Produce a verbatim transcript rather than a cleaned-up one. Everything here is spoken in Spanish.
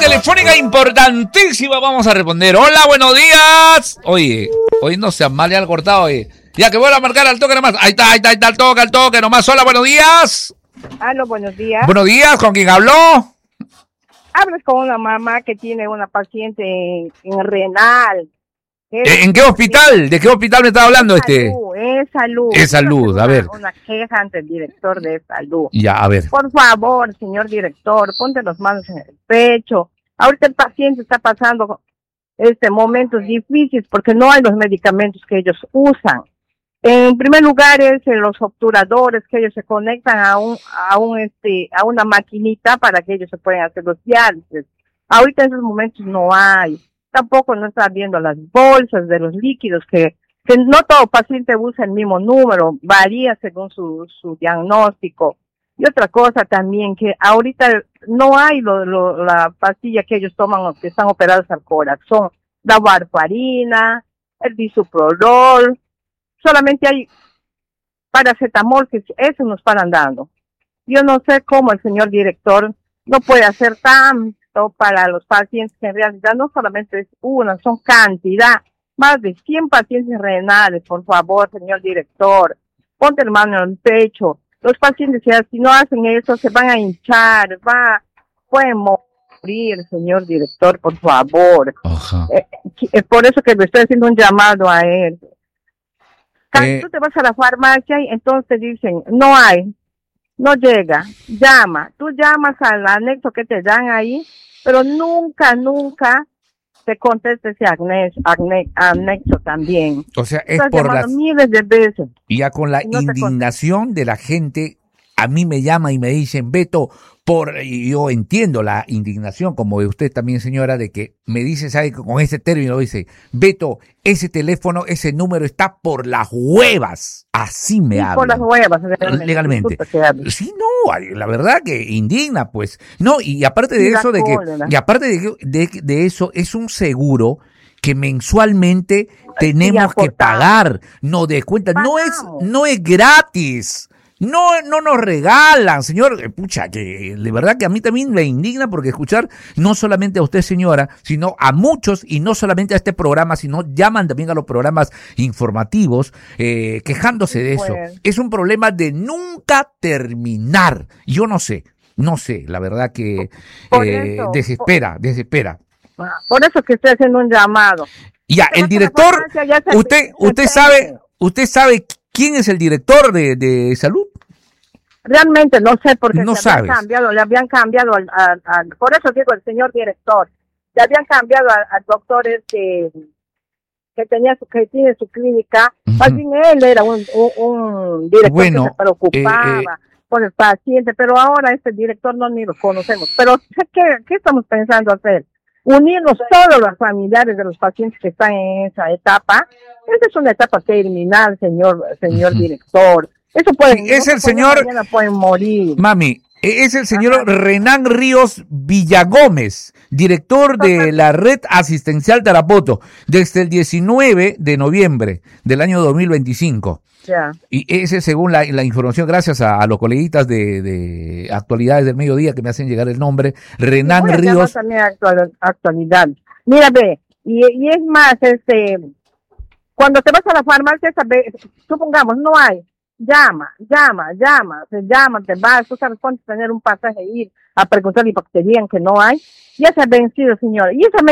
telefónica importantísima, vamos a responder. Hola, buenos días. Oye, hoy no seas mal, ya al cortado, oye. Ya que vuelva a marcar al toque nomás. Ahí está, ahí está, ahí está, al toque, al toque nomás. Hola, buenos días. Aló, buenos días. Buenos días, ¿con quién habló? Hablas con una mamá que tiene una paciente en, en renal. ¿En, ¿En qué hospital? ¿De qué hospital me está hablando es este? Salud, es salud. Es salud, a ver. Una, una queja ante el director de salud. Ya, a ver. Por favor, señor director, ponte las manos en el pecho. Ahorita el paciente está pasando este momentos difíciles porque no hay los medicamentos que ellos usan. En primer lugar es eh, los obturadores que ellos se conectan a un a un este a una maquinita para que ellos se puedan hacer los diálisis. Ahorita en esos momentos no hay. Tampoco no está viendo las bolsas de los líquidos que que no todo paciente usa el mismo número, varía según su su diagnóstico. Y otra cosa también que ahorita no hay lo, lo, la pastilla que ellos toman que están operados al corazón, la warfarina, el bisoprolol. Solamente hay paracetamol, que eso nos paran dando. Yo no sé cómo el señor director no puede hacer tanto para los pacientes que en realidad no solamente es una, son cantidad, más de cien pacientes renales, por favor, señor director. Ponte la mano en el pecho. Los pacientes, si no hacen eso, se van a hinchar, va, pueden morir, señor director, por favor. Eh, eh, por eso que le estoy haciendo un llamado a él. Cuando eh, tú te vas a la farmacia y entonces te dicen, no hay, no llega, llama. Tú llamas al anexo que te dan ahí, pero nunca, nunca te contesta ese anexo, anexo también. O sea, es Estás por las... miles de veces. Y ya con la no indignación de la gente, a mí me llama y me dicen, Beto, por, y yo entiendo la indignación, como de usted también, señora, de que me dice, ¿sabe? Con ese término dice, Beto, ese teléfono, ese número está por las huevas. Así me habla. Por las huevas, legalmente. legalmente. Sí, no, la verdad que indigna, pues. No, y aparte de y eso, de que, y aparte de, de, de eso, es un seguro que mensualmente tenemos que pagar, no de cuenta, no es, no es gratis. No, no nos regalan, señor. Pucha, que de verdad que a mí también me indigna porque escuchar no solamente a usted, señora, sino a muchos, y no solamente a este programa, sino llaman también a los programas informativos eh, quejándose de eso. Pues. Es un problema de nunca terminar. Yo no sé, no sé, la verdad que eh, eso, desespera, por, desespera. Por eso que estoy haciendo un llamado. Ya, el director, usted, usted sabe, usted sabe quién es el director de, de salud. Realmente no sé porque no se habían cambiado, le habían cambiado al, al, al, por eso digo el señor director, le habían cambiado al, al doctor este que tenía su, que tiene su clínica, uh-huh. Más bien él era un, un, un director bueno, que se preocupaba eh, eh, por el paciente, pero ahora este director no ni lo conocemos. Pero ¿qué, qué estamos pensando hacer? Unirnos todos los familiares de los pacientes que están en esa etapa. Esa es una etapa terminal, señor señor uh-huh. director. Eso puede, sí, es no el señor, mañana pueden morir. Mami, es el señor Ajá. Renan Ríos Villagómez, director de la Red Asistencial Tarapoto, desde el diecinueve de noviembre del año dos mil veinticinco. Ya. Y ese, según la, la información, gracias a, a los coleguitas de, de Actualidades del Mediodía que me hacen llegar el nombre, Renan sí, Ríos. También actual, actualidad. Mira, ve, y, y es más, este, cuando te vas a la farmacia, sabes, supongamos, no hay. Llama, llama, llama, se llama, te vas, tú sabes cuánto tener un pasaje e ir a preguntarle porque te digan que no hay. Ya se ha vencido, señor. Y esa